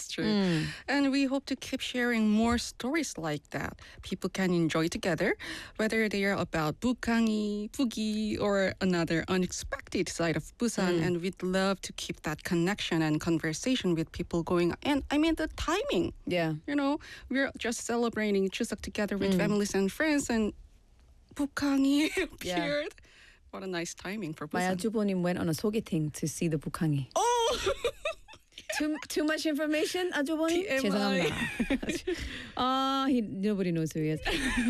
That's true. And we hope to keep sharing more stories like that. People can enjoy together, whether they are about Bukhangi, Pugi, or another unexpected side of Busan. And we'd love to keep that connection and conversation with people going. And I mean, the timing. Yeah. You know, we're just celebrating Chuseok together with families and friends, and Bukhangi appeared. What a nice timing for My Busan. 아주버님 went on a 소개팅 to see the Bukhangi. Oh! Too much information, 아주버님? TMI. 죄송합니다. Nobody knows who he is.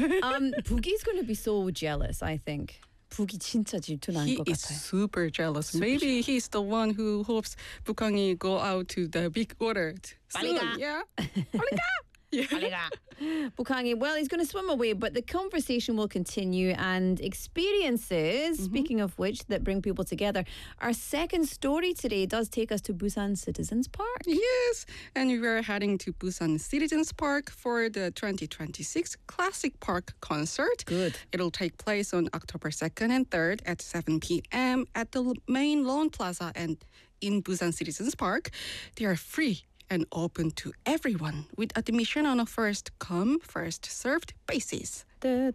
Bugi's going to be so jealous, I think. Bugi 진짜 질투날 He 것 is 같아요. super jealous. Maybe he's the one who hopes Bukhangi go out to the big order 빨리 soon. 가. Yeah. 빨리 가. Yeah. Bukhangi, well, he's going to swim away, but the conversation will continue, and experiences, speaking of which, that bring people together. Our second story today does take us to Busan Citizens Park. Yes, and we are heading to Busan Citizens Park for the 2026 Classic Park concert. Good. It'll take place on October 2nd and 3rd at 7 p.m. at the main Lawn Plaza and in Busan Citizens Park. They are free and open to everyone with admission on a first-come, first-served basis. I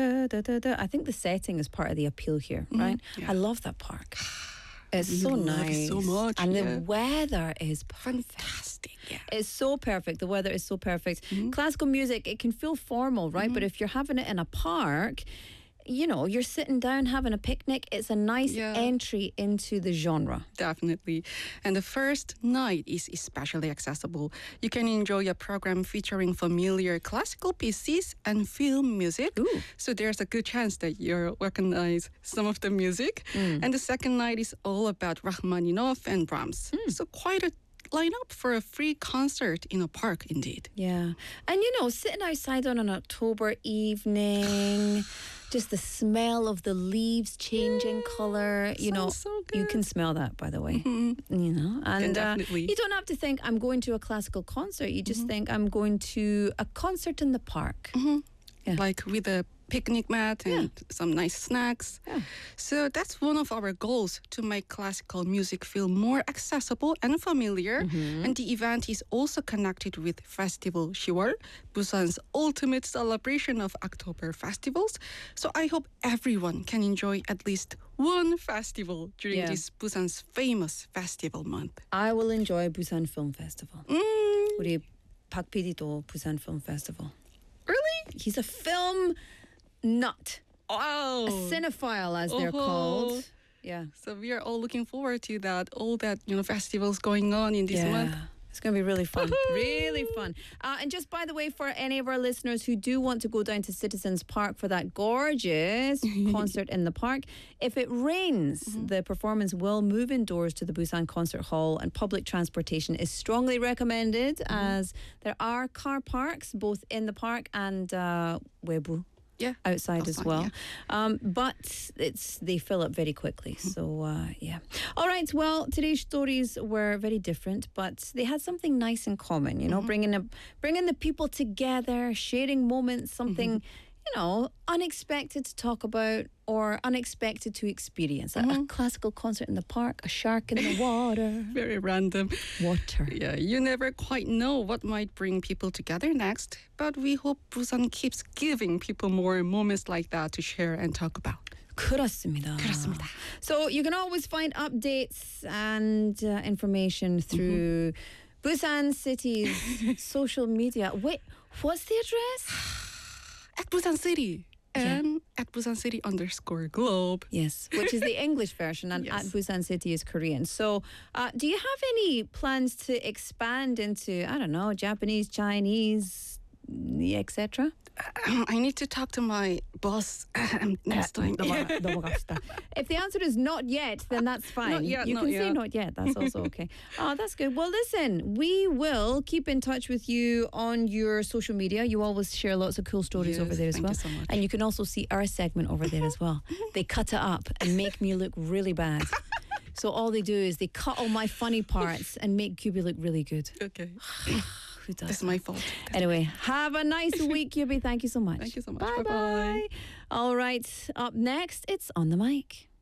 think the setting is part of the appeal here, right? Yeah. I love that park. It's so love it nice. so much, And yeah. the weather is perfect. Fantastic, yeah. It's so perfect. The weather is so perfect. Classical music, it can feel formal, right? But if you're having it in a park, you know, you're sitting down having a picnic. It's a nice entry into the genre. Definitely. And the first night is especially accessible. You can enjoy a program featuring familiar classical pieces and film music. Ooh. So there's a good chance that you'll recognize some of the music. And the second night is all about Rachmaninoff and Brahms. So quite a lineup for a free concert in a park, indeed. Yeah. And, you know, sitting outside on an October evening, just the smell of the leaves changing colour, you know, Sounds so you good. can smell that, by the way. You know, and definitely. you don't have to think I'm going to a classical concert. You just think I'm going to a concert in the park. Yeah. Like with a picnic mat and some nice snacks. Yeah. So that's one of our goals, to make classical music feel more accessible and familiar. And the event is also connected with Festival 10월, Busan's ultimate celebration of October festivals. So I hope everyone can enjoy at least one festival during this Busan's famous festival month. I will enjoy Busan Film Festival. 우리 박 PD도 Busan Film Festival. Really? He's a film nut. Wow. A cinephile, as they're called. Yeah. So we are all looking forward to that, all that, you know, festivals going on in this month. It's going to be really fun. Really fun. And just by the way, for any of our listeners who do want to go down to Citizens Park for that gorgeous concert in the park, if it rains, the performance will move indoors to the Busan Concert Hall, and public transportation is strongly recommended as there are car parks both in the park and Webu. Yeah. Outside as well. But they fill up very quickly. So, yeah. All right. Well, today's stories were very different, but they had something nice in common, you know, bringing the people together, sharing moments, something, you know, unexpected to talk about or unexpected to experience. A classical concert in the park, a shark in the water. Very random. Water. Yeah, you never quite know what might bring people together next, but we hope Busan keeps giving people more moments like that to share and talk about. 그렇습니다. So you can always find updates and information through Busan City's social media. Wait, what's the address? At Busan City. And at Busan City _globe. Yes, which is the English version, and at Busan City is Korean. So do you have any plans to expand into, I don't know, Japanese, Chinese, etc.? I need to talk to my boss next time. 넘어갑시다. If the answer is not yet, then that's fine. Not yet, you not can say yet. not yet. That's also okay. Oh, that's good. Well, listen, we will keep in touch with you on your social media. You always share lots of cool stories over there as well. Thank you so much. And you can also see our segment over there as well. They cut it up and make me look really bad. So all they do is they cut all my funny parts and make Cubi look really good. Okay. Who does That's that? my fault. Anyway, have a nice week, Cubi. Thank you so much. Thank you so much. Bye-bye. Bye-bye. All right, up next, it's On the Mic.